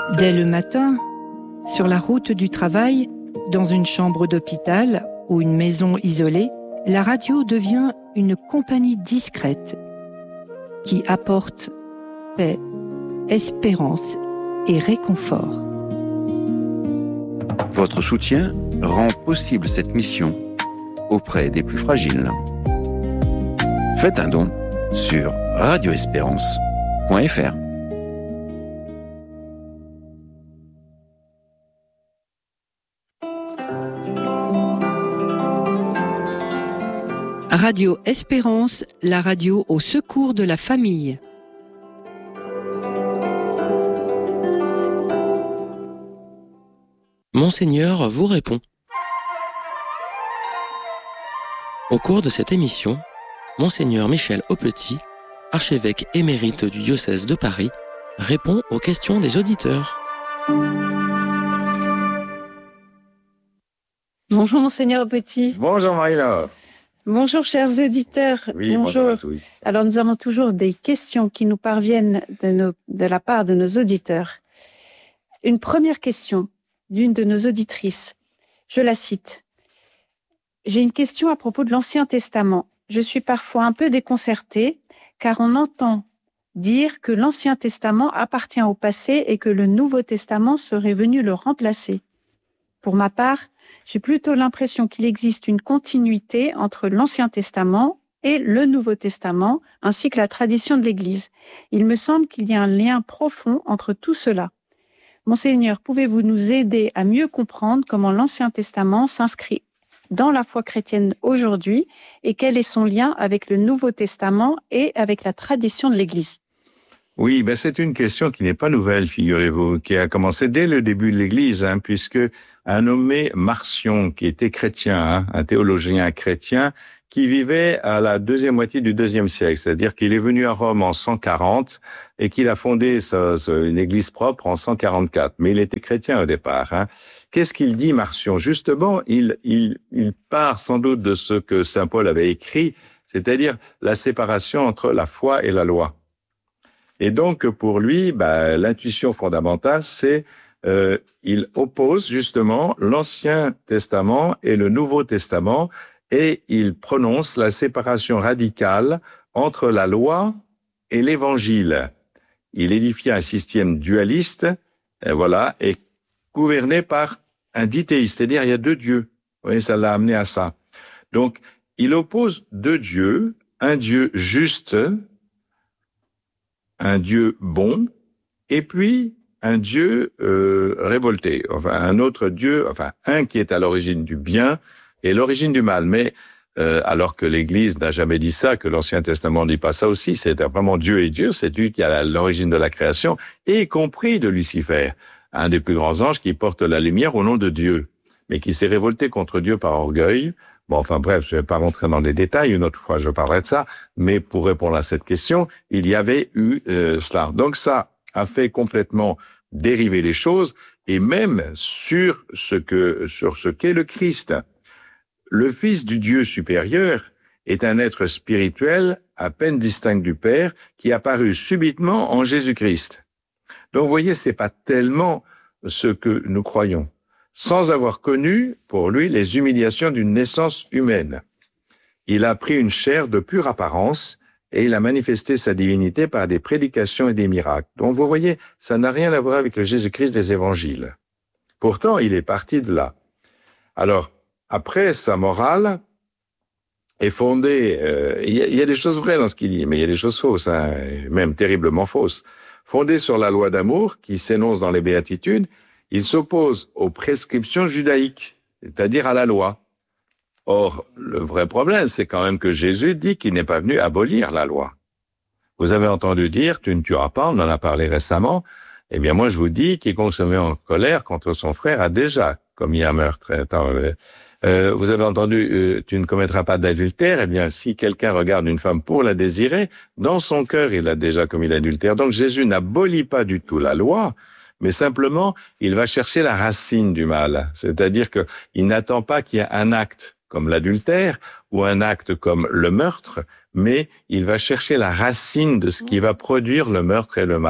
Dès le matin, sur la route du travail, dans une chambre d'hôpital ou une maison isolée, la radio devient une compagnie discrète qui apporte paix, espérance et réconfort. Votre soutien rend possible cette mission auprès des plus fragiles. Faites un don sur radioespérance.fr. Radio Espérance, la radio au secours de la famille. Monseigneur vous répond. Au cours de cette émission, Monseigneur Michel Aupetit, archevêque émérite du diocèse de Paris, répond aux questions des auditeurs. Bonjour Monseigneur Aupetit. Bonjour Marie-Laure. Bonjour chers auditeurs. Oui, bonjour à tous. Alors nous avons toujours des questions qui nous parviennent de la part de nos auditeurs. Une première question d'une de nos auditrices. Je la cite. J'ai une question à propos de l'Ancien Testament. Je suis parfois un peu déconcertée car on entend dire que l'Ancien Testament appartient au passé et que le Nouveau Testament serait venu le remplacer. Pour ma part, j'ai plutôt l'impression qu'il existe une continuité entre l'Ancien Testament et le Nouveau Testament, ainsi que la tradition de l'Église. Il me semble qu'il y a un lien profond entre tout cela. Monseigneur, pouvez-vous nous aider à mieux comprendre comment l'Ancien Testament s'inscrit dans la foi chrétienne aujourd'hui et quel est son lien avec le Nouveau Testament et avec la tradition de l'Église? Oui, c'est une question qui n'est pas nouvelle, figurez-vous, qui a commencé dès le début de l'Église, puisque un nommé Marcion, qui était chrétien, un théologien chrétien, qui vivait à la deuxième moitié du IIe siècle, c'est-à-dire qu'il est venu à Rome en 140 et qu'il a fondé une église propre en 144. Mais il était chrétien au départ. Qu'est-ce qu'il dit, Marcion? Justement, il part sans doute de ce que saint Paul avait écrit, c'est-à-dire la séparation entre la foi et la loi. Et donc, pour lui, l'intuition fondamentale, c'est il oppose justement l'Ancien Testament et le Nouveau Testament, et il prononce la séparation radicale entre la loi et l'Évangile. Il édifie un système dualiste, et gouverné par un dithéiste, c'est-à-dire il y a deux dieux. Vous voyez, ça l'a amené à ça. Donc, il oppose deux dieux, un Dieu juste, un Dieu bon, et puis un Dieu révolté, un autre Dieu, un qui est à l'origine du bien et l'origine du mal. Mais alors que l'Église n'a jamais dit ça, que l'Ancien Testament ne dit pas ça aussi, c'est vraiment Dieu et Dieu, c'est lui qui a l'origine de la création, y compris de Lucifer, un des plus grands anges qui porte la lumière au nom de Dieu, mais qui s'est révolté contre Dieu par orgueil. Bref, je ne vais pas rentrer dans les détails, une autre fois je parlerai de ça, mais pour répondre à cette question, il y avait eu cela. Donc ça a fait complètement dériver les choses, et même sur ce qu'est le Christ. Le Fils du Dieu supérieur est un être spirituel à peine distinct du Père qui est apparu subitement en Jésus-Christ. Donc vous voyez, c'est pas tellement ce que nous croyons, sans avoir connu pour lui les humiliations d'une naissance humaine. Il a pris une chair de pure apparence et il a manifesté sa divinité par des prédications et des miracles. Donc vous voyez, ça n'a rien à voir avec le Jésus-Christ des évangiles. Pourtant, il est parti de là. Alors, après, sa morale est fondée, il y a des choses vraies dans ce qu'il dit, mais il y a des choses fausses, même terriblement fausses. Fondée sur la loi d'amour qui s'énonce dans les béatitudes, il s'oppose aux prescriptions judaïques, c'est-à-dire à la loi. Or, le vrai problème, c'est quand même que Jésus dit qu'il n'est pas venu abolir la loi. Vous avez entendu dire, tu ne tueras pas, on en a parlé récemment. Eh bien, moi, je vous dis, quiconque se met en colère contre son frère a déjà commis un meurtre. Vous avez entendu, tu ne commettras pas d'adultère. Eh bien, si quelqu'un regarde une femme pour la désirer, dans son cœur, il a déjà commis l'adultère. Donc, Jésus n'abolit pas du tout la loi, mais simplement, il va chercher la racine du mal. C'est-à-dire que il n'attend pas qu'il y ait un acte comme l'adultère ou un acte comme le meurtre, mais il va chercher la racine de ce qui va produire le meurtre et le mal.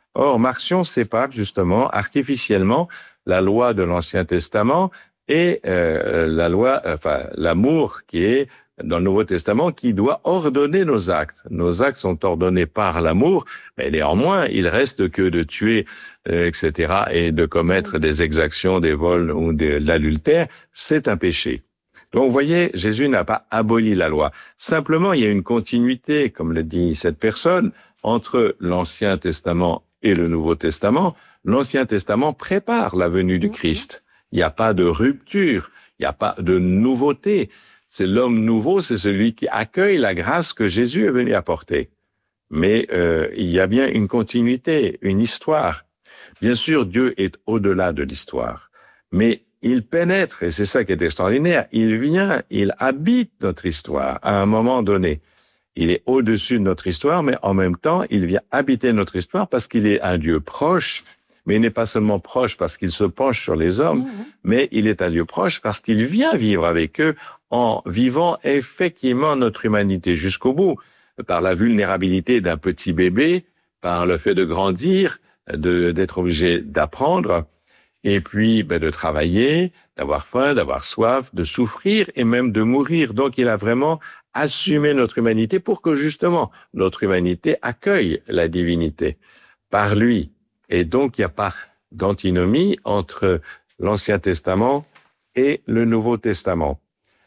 Or, Marcion sépare justement artificiellement la loi de l'Ancien Testament et la loi, l'amour qui est dans le Nouveau Testament, qui doit ordonner nos actes. Nos actes sont ordonnés par l'amour, mais néanmoins, il reste que de tuer, etc., et de commettre des exactions, des vols ou de l'adultère, c'est un péché. Donc, vous voyez, Jésus n'a pas aboli la loi. Simplement, il y a une continuité, comme le dit cette personne, entre l'Ancien Testament et le Nouveau Testament. L'Ancien Testament prépare la venue du Christ. Il n'y a pas de rupture, il n'y a pas de nouveauté. C'est l'homme nouveau, c'est celui qui accueille la grâce que Jésus est venu apporter. Mais il y a bien une continuité, une histoire. Bien sûr, Dieu est au-delà de l'histoire. Mais il pénètre, et c'est ça qui est extraordinaire, il vient, il habite notre histoire à un moment donné. Il est au-dessus de notre histoire, mais en même temps, il vient habiter notre histoire parce qu'il est un Dieu proche, mais il n'est pas seulement proche parce qu'il se penche sur les hommes, mais il est un Dieu proche parce qu'il vient vivre avec eux en vivant effectivement notre humanité jusqu'au bout, par la vulnérabilité d'un petit bébé, par le fait de grandir, d'être obligé d'apprendre, et puis de travailler, d'avoir faim, d'avoir soif, de souffrir et même de mourir. Donc il a vraiment assumé notre humanité pour que justement notre humanité accueille la divinité par lui. Et donc il n'y a pas d'antinomie entre l'Ancien Testament et le Nouveau Testament.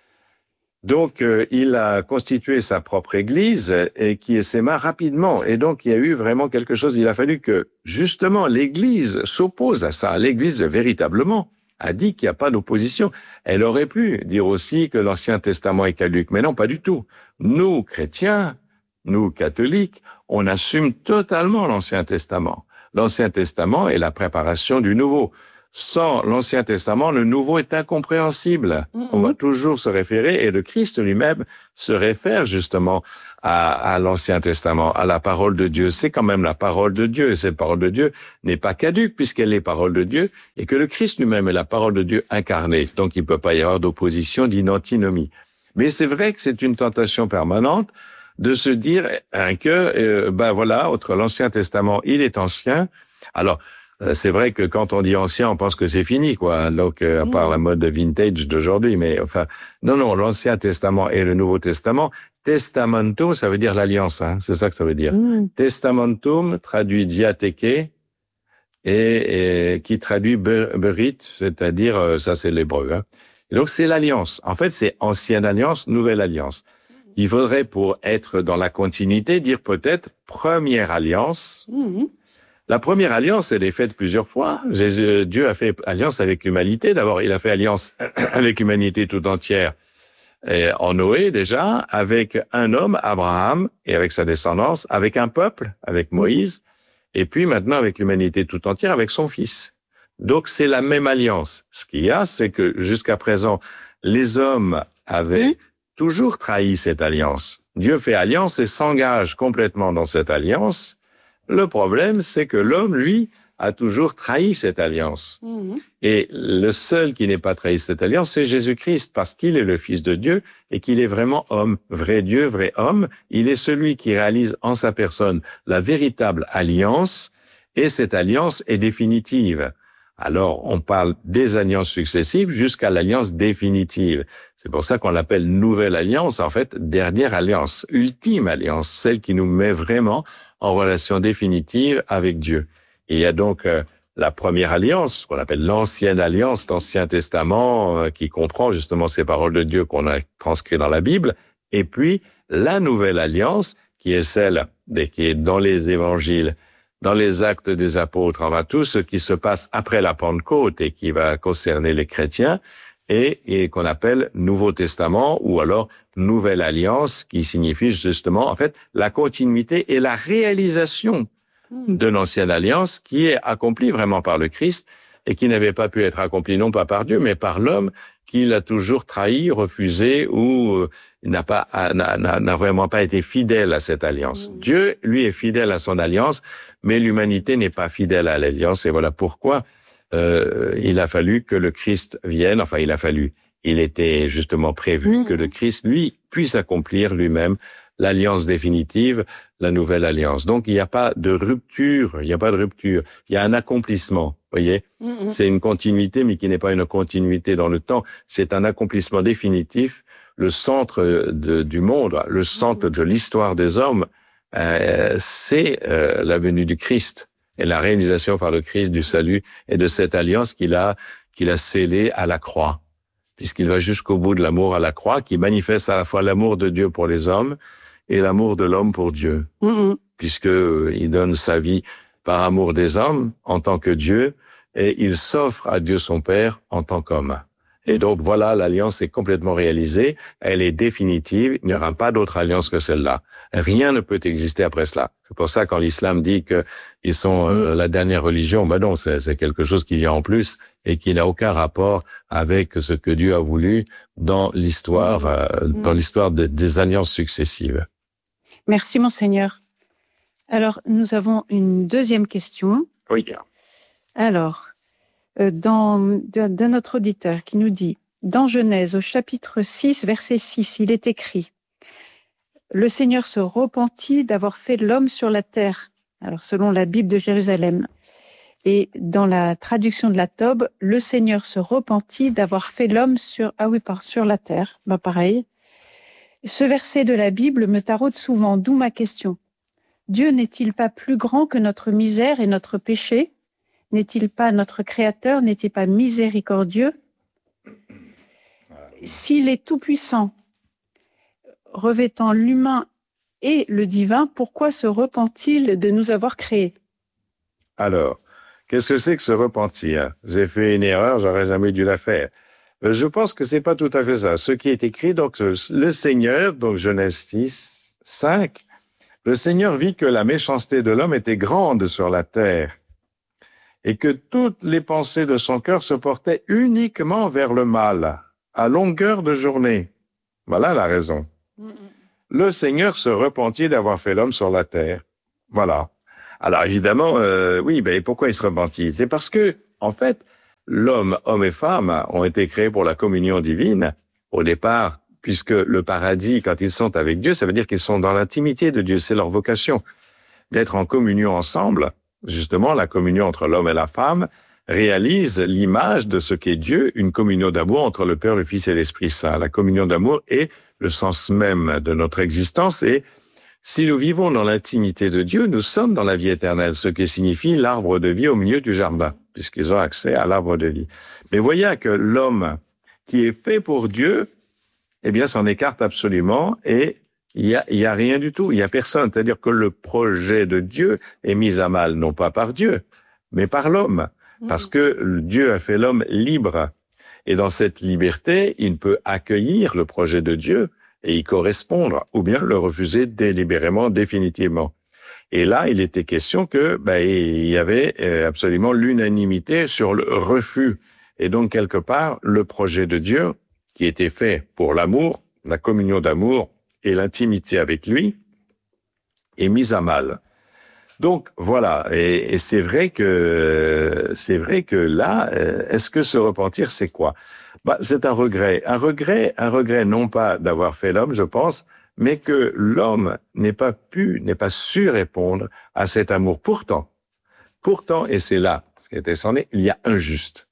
Donc, il a constitué sa propre Église et qui essaima rapidement. Et donc, il y a eu vraiment quelque chose. Il a fallu que, justement, l'Église s'oppose à ça. L'Église, véritablement, a dit qu'il n'y a pas d'opposition. Elle aurait pu dire aussi que l'Ancien Testament est caduc. Mais non, pas du tout. Nous, chrétiens, nous, catholiques, on assume totalement l'Ancien Testament. L'Ancien Testament est la préparation du Nouveau. Sans l'Ancien Testament, le Nouveau est incompréhensible. On va toujours se référer, et le Christ lui-même se réfère justement à l'Ancien Testament, à la parole de Dieu. C'est quand même la parole de Dieu, et cette parole de Dieu n'est pas caduque puisqu'elle est parole de Dieu, et que le Christ lui-même est la parole de Dieu incarnée. Donc il ne peut pas y avoir d'opposition, d'antinomie. Mais c'est vrai que c'est une tentation permanente de se dire que, entre l'Ancien Testament, il est ancien. Alors, c'est vrai que quand on dit ancien, on pense que c'est fini, quoi. Donc, à part la mode vintage d'aujourd'hui, mais enfin, non, l'Ancien Testament et le Nouveau Testament. Testamento, ça veut dire l'alliance, hein. C'est ça que ça veut dire. Testamentum traduit diatheke et qui traduit berit, c'est-à-dire, ça c'est l'hébreu, hein. Et donc, c'est l'alliance. En fait, c'est ancienne alliance, nouvelle alliance. Il faudrait, pour être dans la continuité, dire peut-être première alliance. La première alliance, elle est faite plusieurs fois. Dieu a fait alliance avec l'humanité. D'abord, il a fait alliance avec l'humanité tout entière en Noé déjà, avec un homme, Abraham, et avec sa descendance, avec un peuple, avec Moïse, et puis maintenant avec l'humanité tout entière, avec son fils. Donc, c'est la même alliance. Ce qu'il y a, c'est que jusqu'à présent, les hommes avaient toujours trahi cette alliance. Dieu fait alliance et s'engage complètement dans cette alliance. Le problème, c'est que l'homme, lui, a toujours trahi cette alliance. Et le seul qui n'ait pas trahi cette alliance, c'est Jésus-Christ, parce qu'il est le Fils de Dieu et qu'il est vraiment homme, vrai Dieu, vrai homme. Il est celui qui réalise en sa personne la véritable alliance, et cette alliance est définitive. Alors, on parle des alliances successives jusqu'à l'alliance définitive. C'est pour ça qu'on l'appelle nouvelle alliance, en fait, dernière alliance, ultime alliance, celle qui nous met vraiment en relation définitive avec Dieu. Et il y a donc la première alliance, qu'on appelle l'ancienne alliance, l'Ancien Testament, qui comprend justement ces paroles de Dieu qu'on a transcrites dans la Bible, et puis la nouvelle alliance, qui est celle qui est dans les évangiles, dans les actes des apôtres, enfin tout ce qui se passe après la Pentecôte et qui va concerner les chrétiens, et qu'on appelle Nouveau Testament ou alors Nouvelle Alliance, qui signifie justement, en fait, la continuité et la réalisation de l'Ancienne Alliance qui est accomplie vraiment par le Christ et qui n'avait pas pu être accomplie non pas par Dieu, mais par l'homme qui l'a toujours trahi, refusé ou n'a vraiment pas été fidèle à cette alliance. Dieu, lui, est fidèle à son alliance, mais l'humanité n'est pas fidèle à l'alliance et voilà pourquoi il a fallu que le Christ vienne, il était justement prévu que le Christ, lui, puisse accomplir lui-même l'alliance définitive, la nouvelle alliance. Donc, il n'y a pas de rupture, il y a un accomplissement, voyez. C'est une continuité, mais qui n'est pas une continuité dans le temps, c'est un accomplissement définitif. Le centre du monde, le centre de l'histoire des hommes, c'est la venue du Christ et la réalisation par le Christ du salut et de cette alliance qu'il a scellée à la croix, puisqu'il va jusqu'au bout de l'amour à la croix, qui manifeste à la fois l'amour de Dieu pour les hommes et l'amour de l'homme pour Dieu, puisque il donne sa vie par amour des hommes en tant que Dieu, et il s'offre à Dieu son Père en tant qu'homme. Et donc voilà, l'alliance est complètement réalisée, elle est définitive, il n'y aura pas d'autre alliance que celle-là. Rien ne peut exister après cela. C'est pour ça quand l'islam dit qu'ils sont la dernière religion, ben non, c'est quelque chose qui vient en plus et qui n'a aucun rapport avec ce que Dieu a voulu dans l'histoire, des alliances successives. Merci, Monseigneur. Alors, nous avons une deuxième question. Oui. Alors, de notre auditeur qui nous dit, dans Genèse, au chapitre 6, verset 6, il est écrit « Le Seigneur se repentit d'avoir fait l'homme sur la terre », alors selon la Bible de Jérusalem. Et dans la traduction de la Tobe, « Le Seigneur se repentit d'avoir fait l'homme sur la terre ». Ben pareil. Ce verset de la Bible me taraude souvent, d'où ma question. Dieu n'est-il pas plus grand que notre misère et notre péché ? N'est-il pas notre Créateur? N'est-il pas miséricordieux? S'il est tout-puissant, revêtant l'humain et le divin, pourquoi se repent-il de nous avoir créés? Alors, qu'est-ce que c'est que se repentir? J'ai fait une erreur, j'aurais jamais dû la faire. Je pense que c'est pas tout à fait ça. Ce qui est écrit, donc, le Seigneur, donc Genèse 6, 5, le Seigneur vit que la méchanceté de l'homme était grande sur la terre, et que toutes les pensées de son cœur se portaient uniquement vers le mal, à longueur de journée. Voilà la raison. Le Seigneur se repentit d'avoir fait l'homme sur la terre. Voilà. Alors évidemment, pourquoi il se repentit? C'est parce que, en fait, l'homme, homme et femme, ont été créés pour la communion divine, au départ, puisque le paradis, quand ils sont avec Dieu, ça veut dire qu'ils sont dans l'intimité de Dieu, c'est leur vocation, d'être en communion ensemble. Justement, la communion entre l'homme et la femme réalise l'image de ce qu'est Dieu, une communion d'amour entre le Père, le Fils et l'Esprit Saint. La communion d'amour est le sens même de notre existence et si nous vivons dans l'intimité de Dieu, nous sommes dans la vie éternelle, ce qui signifie l'arbre de vie au milieu du jardin, puisqu'ils ont accès à l'arbre de vie. Mais voyez que l'homme qui est fait pour Dieu, eh bien, s'en écarte absolument et il y a rien du tout, il y a personne. C'est-à-dire que le projet de Dieu est mis à mal, non pas par Dieu, mais par l'homme. Parce que Dieu a fait l'homme libre. Et dans cette liberté, il peut accueillir le projet de Dieu et y correspondre, ou bien le refuser délibérément, définitivement. Et là, il était question il y avait absolument l'unanimité sur le refus. Et donc, quelque part, le projet de Dieu, qui était fait pour l'amour, la communion d'amour, et l'intimité avec lui est mise à mal. Donc voilà, et c'est vrai que là, est-ce que se repentir, c'est quoi? C'est un regret non pas d'avoir fait l'homme, je pense, mais que l'homme n'ait pas su répondre à cet amour. Pourtant, et c'est là ce qui était sonné, il y a un juste.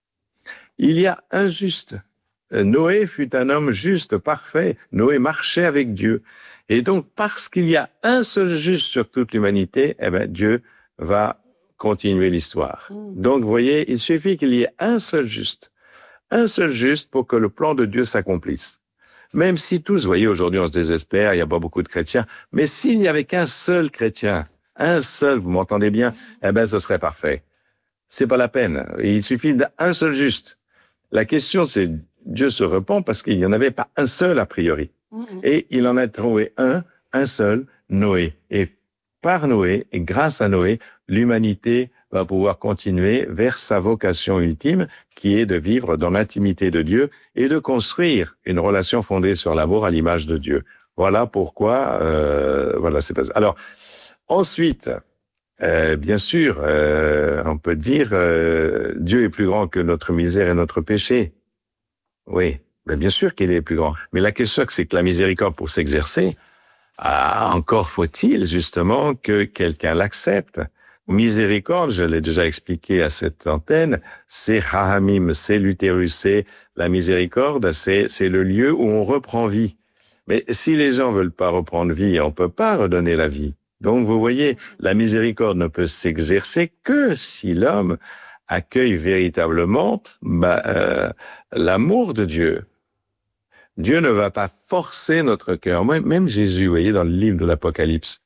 Noé fut un homme juste, parfait. Noé marchait avec Dieu. Et donc, parce qu'il y a un seul juste sur toute l'humanité, Dieu va continuer l'histoire. Donc, vous voyez, il suffit qu'il y ait un seul juste pour que le plan de Dieu s'accomplisse. Même si tous, vous voyez, aujourd'hui on se désespère, il n'y a pas beaucoup de chrétiens, mais s'il n'y avait qu'un seul chrétien, vous m'entendez bien, ce serait parfait. C'est pas la peine. Il suffit d'un seul juste. La question, c'est Dieu se repent parce qu'il n'y en avait pas un seul a priori. Et il en a trouvé un seul, Noé. Et par Noé, et grâce à Noé, l'humanité va pouvoir continuer vers sa vocation ultime, qui est de vivre dans l'intimité de Dieu et de construire une relation fondée sur l'amour à l'image de Dieu. Voilà pourquoi, c'est pas ça. Alors, ensuite, bien sûr, on peut dire, Dieu est plus grand que notre misère et notre péché. Oui, bien sûr qu'il est plus grand. Mais la question, c'est que la miséricorde, pour s'exercer, Encore faut-il justement que quelqu'un l'accepte. Miséricorde, je l'ai déjà expliqué à cette antenne, c'est Rahamim, c'est l'utérus, c'est la miséricorde, c'est le lieu où on reprend vie. Mais si les gens veulent pas reprendre vie, on peut pas redonner la vie. Donc vous voyez, la miséricorde ne peut s'exercer que si l'homme accueille véritablement l'amour de Dieu. Dieu ne va pas forcer notre cœur. Moi, même Jésus, vous voyez, dans le livre de l'Apocalypse,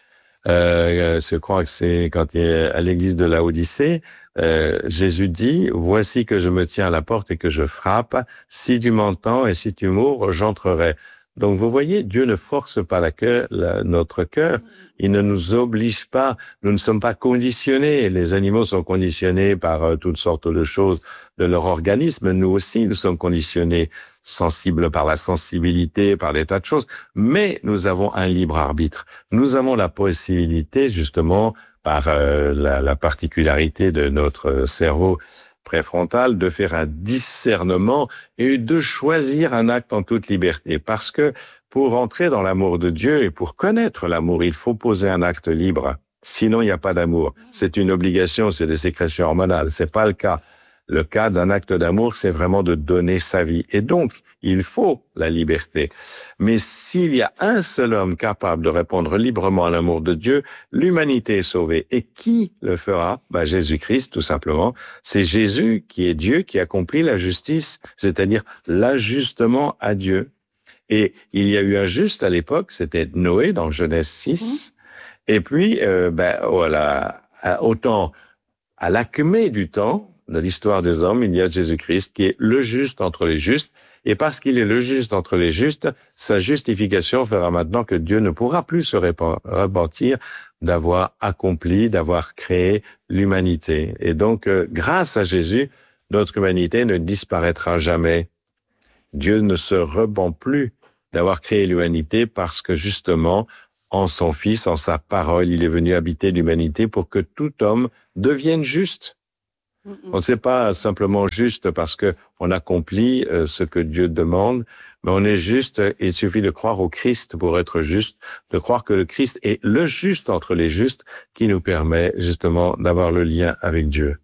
je crois que c'est quand il est à l'église de Laodicée, Jésus dit, voici que je me tiens à la porte et que je frappe. Si tu m'entends et si tu m'ouvres, j'entrerai. Donc, vous voyez, Dieu ne force pas notre cœur. Il ne nous oblige pas. Nous ne sommes pas conditionnés. Les animaux sont conditionnés par toutes sortes de choses de leur organisme. Nous aussi, nous sommes conditionnés, sensibles par la sensibilité, par des tas de choses. Mais nous avons un libre arbitre. Nous avons la possibilité, justement, par la particularité de notre cerveau préfrontal, de faire un discernement et de choisir un acte en toute liberté. Parce que pour entrer dans l'amour de Dieu et pour connaître l'amour, il faut poser un acte libre. Sinon, il n'y a pas d'amour. C'est une obligation, c'est des sécrétions hormonales. C'est pas le cas. Le cas d'un acte d'amour, c'est vraiment de donner sa vie. Et donc, il faut la liberté. Mais s'il y a un seul homme capable de répondre librement à l'amour de Dieu, l'humanité est sauvée. Et qui le fera? Jésus-Christ, tout simplement. C'est Jésus qui est Dieu, qui accomplit la justice, c'est-à-dire l'ajustement à Dieu. Et il y a eu un juste à l'époque, c'était Noé dans Genèse 6. Et puis, voilà, autant à l'acmé du temps, de l'histoire des hommes, il y a Jésus-Christ qui est le juste entre les justes. Et parce qu'il est le juste entre les justes, sa justification fera maintenant que Dieu ne pourra plus se repentir d'avoir accompli, d'avoir créé l'humanité. Et donc, grâce à Jésus, notre humanité ne disparaîtra jamais. Dieu ne se repent plus d'avoir créé l'humanité parce que justement, en son Fils, en sa parole, il est venu habiter l'humanité pour que tout homme devienne juste. On ne sait pas simplement juste parce que on accomplit ce que Dieu demande, mais on est juste, il suffit de croire au Christ pour être juste, de croire que le Christ est le juste entre les justes qui nous permet justement d'avoir le lien avec Dieu.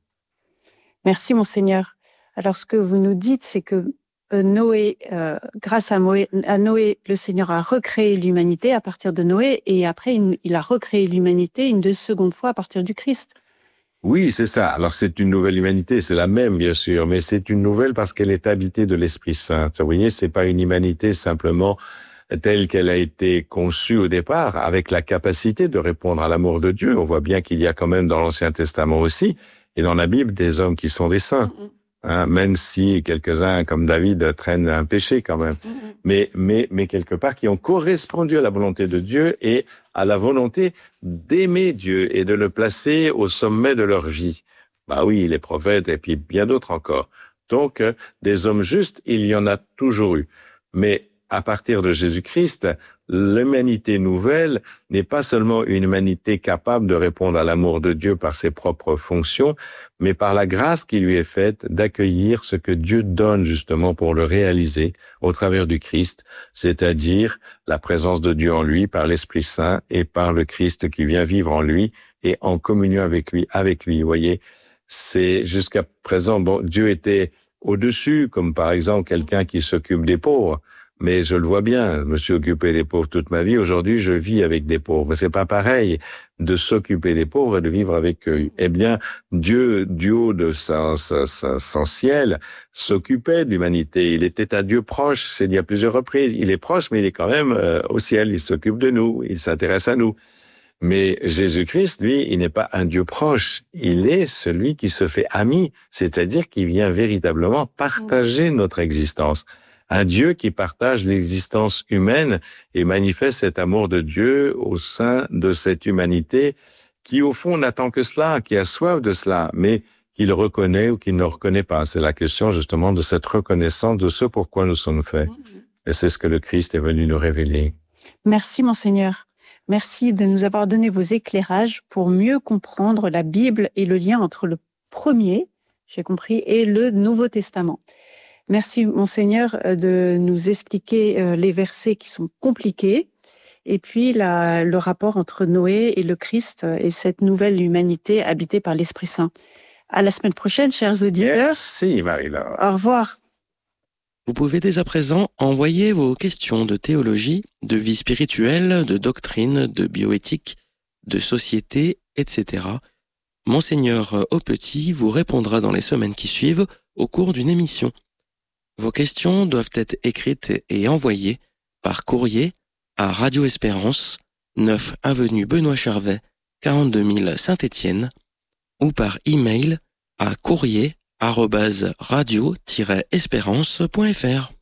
Merci, Monseigneur. Alors, ce que vous nous dites, c'est que Noé, grâce à Noé, le Seigneur a recréé l'humanité à partir de Noé, et après, il a recréé l'humanité une seconde fois à partir du Christ. Oui, c'est ça. Alors, c'est une nouvelle humanité, c'est la même, bien sûr, mais c'est une nouvelle parce qu'elle est habitée de l'Esprit Saint. Vous voyez, c'est pas une humanité simplement telle qu'elle a été conçue au départ, avec la capacité de répondre à l'amour de Dieu. On voit bien qu'il y a quand même dans l'Ancien Testament aussi, et dans la Bible, des hommes qui sont des saints. Même si quelques-uns, comme David, traînent un péché quand même. Mais quelque part, qui ont correspondu à la volonté de Dieu et à la volonté d'aimer Dieu et de le placer au sommet de leur vie. Oui, les prophètes et puis bien d'autres encore. Donc, des hommes justes, il y en a toujours eu. Mais à partir de Jésus-Christ, l'humanité nouvelle n'est pas seulement une humanité capable de répondre à l'amour de Dieu par ses propres fonctions, mais par la grâce qui lui est faite d'accueillir ce que Dieu donne justement pour le réaliser au travers du Christ, c'est-à-dire la présence de Dieu en lui par l'Esprit Saint et par le Christ qui vient vivre en lui et en communion avec lui. Vous voyez, c'est jusqu'à présent, Dieu était au-dessus, comme par exemple quelqu'un qui s'occupe des pauvres. Mais je le vois bien, je me suis occupé des pauvres toute ma vie. Aujourd'hui, je vis avec des pauvres. Mais c'est pas pareil de s'occuper des pauvres et de vivre avec eux. Eh bien, Dieu, du haut de son ciel, s'occupait de l'humanité. Il était un Dieu proche. C'est dit à plusieurs reprises. Il est proche, mais il est quand même au ciel. Il s'occupe de nous. Il s'intéresse à nous. Mais Jésus-Christ, lui, il n'est pas un Dieu proche. Il est celui qui se fait ami. C'est-à-dire qui vient véritablement partager notre existence. Un Dieu qui partage l'existence humaine et manifeste cet amour de Dieu au sein de cette humanité qui, au fond, n'attend que cela, qui a soif de cela, mais qu'il reconnaît ou qu'il ne reconnaît pas. C'est la question, justement, de cette reconnaissance de ce pourquoi nous sommes faits. Et c'est ce que le Christ est venu nous révéler. Merci, Monseigneur. Merci de nous avoir donné vos éclairages pour mieux comprendre la Bible et le lien entre le premier, j'ai compris, et le Nouveau Testament. Merci, Monseigneur, de nous expliquer les versets qui sont compliqués et puis le rapport entre Noé et le Christ et cette nouvelle humanité habitée par l'Esprit Saint. À la semaine prochaine, chers auditeurs. Merci, Marie-Laure. Au revoir. Vous pouvez dès à présent envoyer vos questions de théologie, de vie spirituelle, de doctrine, de bioéthique, de société, etc. Monseigneur Aupetit vous répondra dans les semaines qui suivent au cours d'une émission. Vos questions doivent être écrites et envoyées par courrier à Radio Espérance, 9 avenue Benoît Charvet, 42 000 Saint-Étienne, ou par email à courrier@radio-espérance.fr.